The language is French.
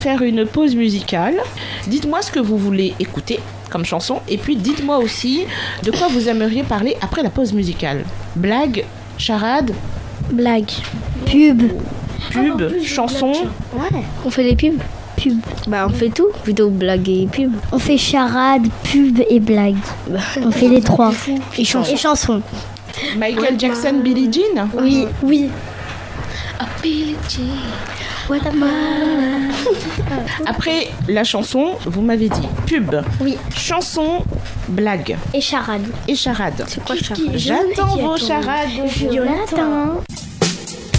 Faire une pause musicale. Dites-moi ce que vous voulez écouter comme chanson et puis dites-moi aussi de quoi vous aimeriez parler après la pause musicale. Blague, charade, Blague. Pub. chanson. Ouais. On fait les pubs. Pub. Bah on fait tout. Plutôt blague et pub. On fait charade, pub et blague. On fait les trois. Et chansons. Michael Jackson, Billie Jean. Oui. Billie Jean. What a man. Après la chanson, vous m'avez dit pub, Oui. chanson, blague Et charade. et charade. C'est quoi charade? J'attends vos charades. Jonathan.